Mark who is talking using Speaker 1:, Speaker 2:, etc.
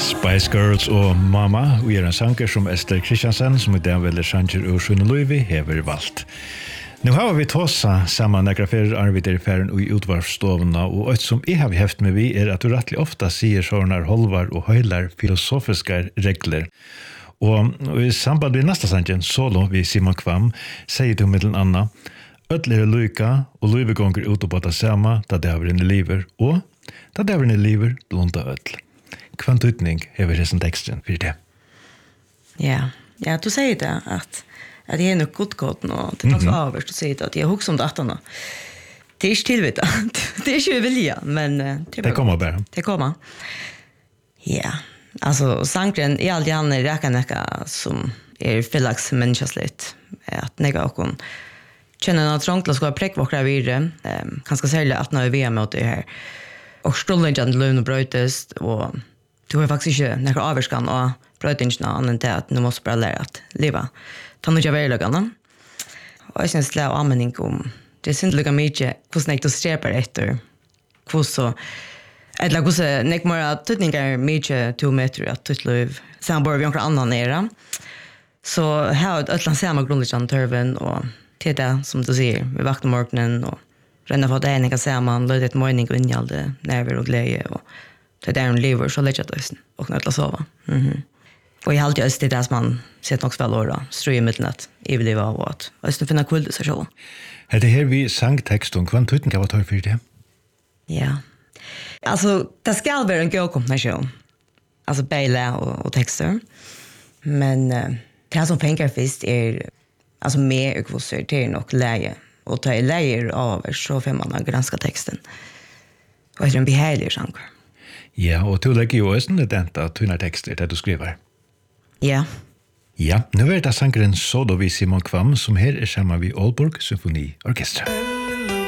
Speaker 1: Spice Girls og Mama, og en sanger som Esther Christiansen, som den velger sanger og Sjøne Løyvi, hever valgt. Nu har vi tåsa sammen nekra fyrir arvider i færen og i utvarvstovna, og et som jeg har heft med vi at du rettelig ofta sier sånne holvar og høylar filosofiske regler. Og i samband med nesta sangen, Solo, vi Simon Kvam, sier du middelen Anna, ødler er lyka, og løyve gonger ut på det samme, da det har i liver, og da det har i liver, blunda ødel. Hva tydning hever hessen teksten for det?
Speaker 2: Ja, du sier det, at jeg er nok godgått nå, det er noe avverst å si det, at jeg husker om dette nå. Det er ikke tilvita, det er ikke vilja, men
Speaker 1: det kommer bare.
Speaker 2: Det kommer. Ja, altså, sangren er aldri han rækka nekka som fyllags menneskeslitt, at nekka okkon kjenner noe trångt til å skåre prekkvåkra videre, kanskje særlig at når vi er med det her, og strålingene løn og brøytest, og du har faktisk ikke nekka avverskan og brøytingene annet til at du måtte bare lære at livet ta noe av verilagene. Og jeg synes det er anmenning om det er syndelig mye hvordan jeg du streper etter hvordan eller hvordan jeg må ha tøtninger mye 2 meter at tøttliv sen bor vi omkring annan nere. Så her har jeg et eller annet grunnleggjende tørven og til det som du sier vi vakter morgenen og renner for det enige sammen løyde et morgen og innhjalde nerver og glede og det er der hun lever så legger jeg det og nødt til å sove. Og jeg halte just det der som man sett nok spil åra, strøy i middelnatt, i livet av og at jeg finner kveld seg selv.
Speaker 1: Er det her vi sang teksten, hva tøyten kan være for det?
Speaker 2: Ja, altså det skal være en god kombinasjon, altså beile og tekster, men det som penger først altså mer ukvosser, det nok leie, og ta i leier over så får man granska teksten, og det er en behagelig sjanger.
Speaker 1: Ja, og du legger jo også det at tunne tekster det du skriver.
Speaker 2: Ja.
Speaker 1: Ja, nu er det sangeren Solo vi Simon Kvam, som her sammen vi Aalborg Symfoniorkestra.